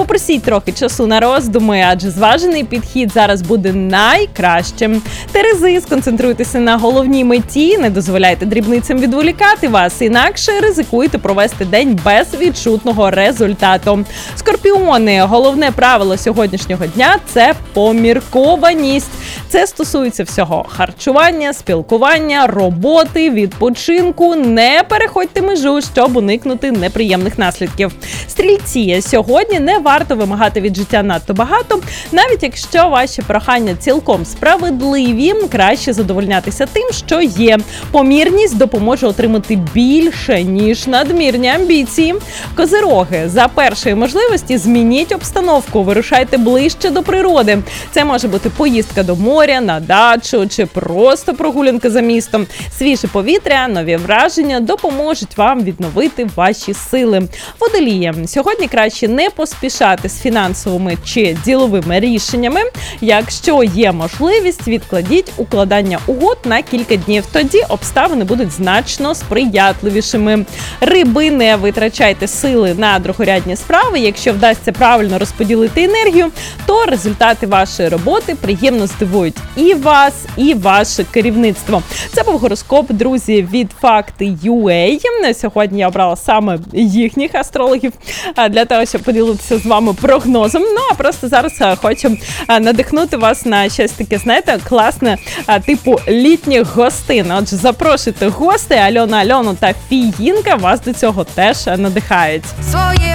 Попросіть трохи часу на роздуми, адже зважений підхід зараз буде найкращим. Терези, сконцентруйтеся на головній меті, не дозволяйте дрібницям відволікати вас, інакше ризикуєте провести день без відчутного результату. Скорпіони, головне правило сьогоднішнього дня – це поміркованість. Це стосується всього – харчування, спілкування, роботи, відпочинку. Не переходьте межу, щоб уникнути неприємних наслідків. Стрільці, сьогодні не варто вимагати від життя надто багато, навіть якщо ваші прохання цілком справедливі, краще задовольнятися тим, що є. Помірність допоможе отримати більше, ніж надмірні амбіції. Козироги, за першої можливості змініть обстановку, вирушайте ближче до природи. Це може бути поїздка до моря, на дачу чи просто прогулянка за містом. Свіже повітря, нові враження допоможуть вам відновити ваші сили. Водолії, сьогодні краще не поспішати з фінансовими чи діловими рішеннями. Якщо є можливість, відкладіть укладання угод на кілька днів. Тоді обставини будуть значно сприятливішими. Риби, не витрачайте сили на другорядні справи. Якщо вдасться правильно розподілити енергію, то результати вашої роботи приємно здивують і вас, і ваше керівництво. Це був гороскоп, друзі, від Факти.ua. Сьогодні я обрала саме їхніх астрологів для того, щоб поділитися з вами прогнозом. Ну, а просто зараз хочу надихнути вас на щось таке, знаєте, класне, типу літніх гостин. Отже, запрошуйте гостей, Альону та Фіїнка вас до цього теж надихають. Своє